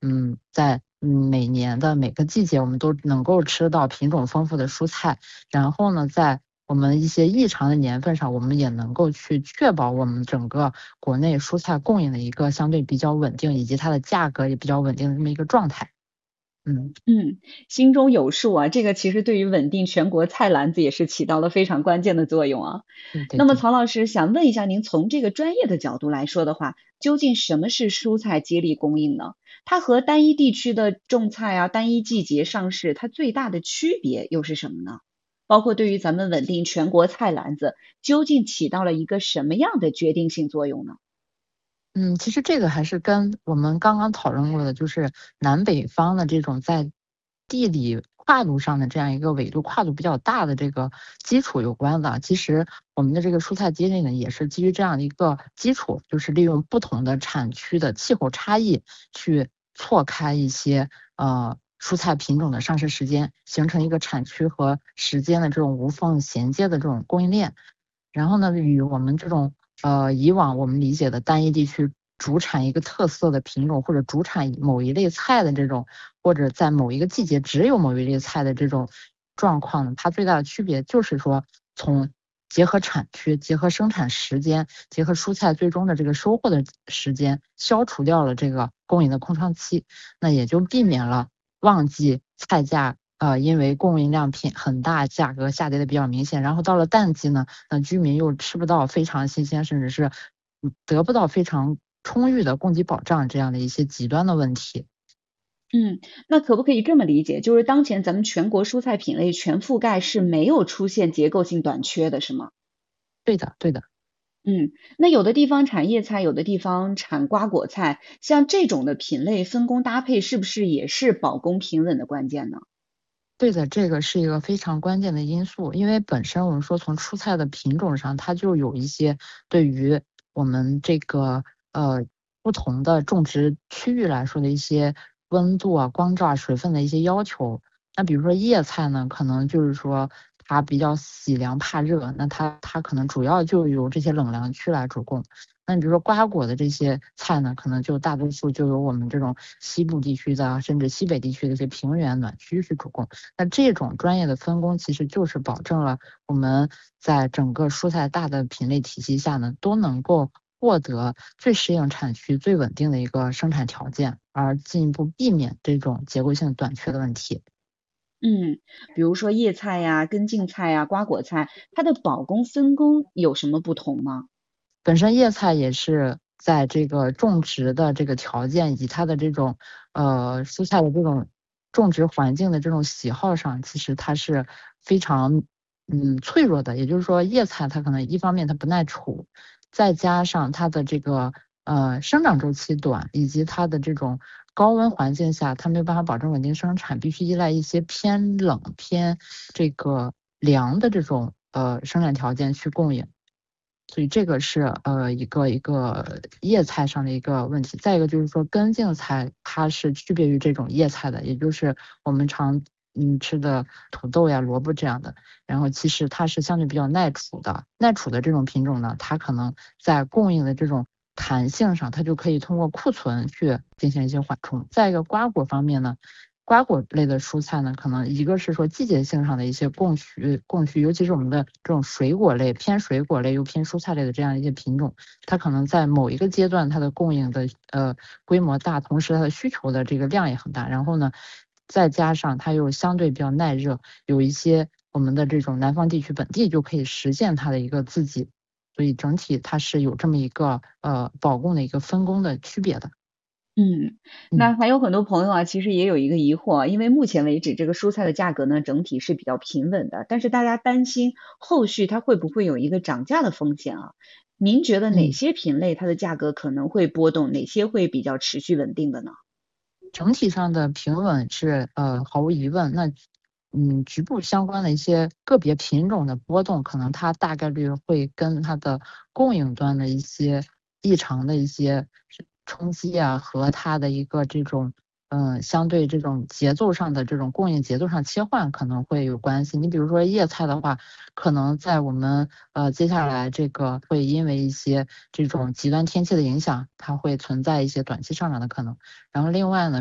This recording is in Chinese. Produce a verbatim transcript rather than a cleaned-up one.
嗯，在嗯每年的每个季节，我们都能够吃到品种丰富的蔬菜。然后呢，在我们一些异常的年份上，我们也能够去确保我们整个国内蔬菜供应的一个相对比较稳定，以及它的价格也比较稳定的这么一个状态。嗯。 嗯，心中有数啊，这个其实对于稳定全国菜篮子也是起到了非常关键的作用啊。那么对对对。 曹老师想问一下，您从这个专业的角度来说的话，究竟什么是蔬菜接力供应呢？它和单一地区的种菜啊，单一季节上市，它最大的区别又是什么呢？包括对于咱们稳定全国菜篮子，究竟起到了一个什么样的决定性作用呢？ 嗯，其实这个还是跟我们刚刚讨论过的，就是南北方的这种在地理跨度上的这样一个纬度跨度比较大的这个基础有关的。其实我们的这个蔬菜接力呢，也是基于这样的一个基础，就是利用不同的产区的气候差异，去错开一些呃蔬菜品种的上市时间，形成一个产区和时间的这种无缝衔接的这种供应链。然后呢，与我们这种呃以往我们理解的单一地区主产一个特色的品种，或者主产某一类菜的这种，或者在某一个季节只有某一类菜的这种状况呢，它最大的区别就是说，从结合产区、结合生产时间、结合蔬菜最终的这个收获的时间，消除掉了这个供应的空窗期，那也就避免了旺季菜价呃，因为供应量偏很大，价格下跌的比较明显。然后到了淡季呢，那居民又吃不到非常新鲜，甚至是嗯得不到非常充裕的供给保障这样的一些极端的问题。 嗯，那可不可以这么理解，就是当前咱们全国蔬菜品类全覆盖是没有出现结构性短缺的，是吗？ 对的，对的。 嗯，那有的地方产叶菜，有的地方产瓜果菜，像这种的品类分工搭配，是不是也是保供平稳的关键呢？ 对的，这个是一个非常关键的因素，因为本身我们说从蔬菜的品种上，它就有一些对于我们这个呃不同的种植区域来说的一些温度啊、光照啊、水分的一些要求。那比如说叶菜呢，可能就是说它比较喜凉怕热，那它它可能主要就由这些冷凉区来主供。那你比如说瓜果的这些菜呢，可能就大多数就由我们这种西部地区的，甚至西北地区的一些平原暖区去主供。那这种专业的分工，其实就是保证了我们在整个蔬菜大的品类体系下呢，都能够获得最适应产区、最稳定的一个生产条件，而进一步避免这种结构性短缺的问题。 嗯，比如说叶菜呀、根茎菜呀、瓜果菜，它的保供分工有什么不同吗？ 本身叶菜也是在这个种植的这个条件以及它的这种呃蔬菜的这种种植环境的这种喜好上，其实它是非常嗯脆弱的。也就是说，叶菜它可能一方面它不耐储，再加上它的这个呃生长周期短，以及它的这种高温环境下，它没有办法保证稳定生产，必须依赖一些偏冷偏这个凉的这种呃生产条件去供应。所以这个是呃一个一个叶菜上的一个问题。再一个就是说根茎菜它是区别于这种叶菜的，也就是我们常嗯吃的土豆呀、萝卜这样的。然后其实它是相对比较耐储的，耐储的这种品种呢，它可能在供应的这种弹性上，它就可以通过库存去进行一些缓冲。再一个瓜果方面呢，瓜果类的蔬菜呢，可能一个是说季节性上的一些供需供需，尤其是我们的这种水果类偏水果类又偏蔬菜类的这样一些品种，它可能在某一个阶段它的供应的呃规模大，同时它的需求的这个量也很大，然后呢，再加上它又相对比较耐热，有一些我们的这种南方地区本地就可以实现它的一个自给，所以整体它是有这么一个呃保供的一个分工的区别的。 嗯， 嗯。 那还有很多朋友啊，其实也有一个疑惑啊，因为目前为止这个蔬菜的价格呢，整体是比较平稳的，但是大家担心后续它会不会有一个涨价的风险啊？您觉得哪嗯。 些品类它的价格可能会波动，哪些会比较持续稳定的呢？ 整体上的平稳是呃毫无疑问。那嗯局部相关的一些个别品种的波动，可能它大概率会跟它的供应端的一些异常的一些冲击啊，和它的一个这种嗯、呃相对这种节奏上的这种供应节奏上切换可能会有关系。你比如说叶菜的话，可能在我们呃接下来这个会因为一些这种极端天气的影响，它会存在一些短期上涨的可能。然后另外呢。